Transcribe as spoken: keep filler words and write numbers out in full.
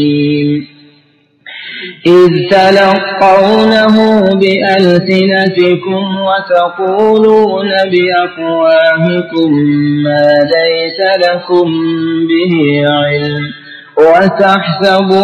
إذ تلقونه بألسنتكم وتقولون بأفواهكم ما ليس لكم به علم وتحسبون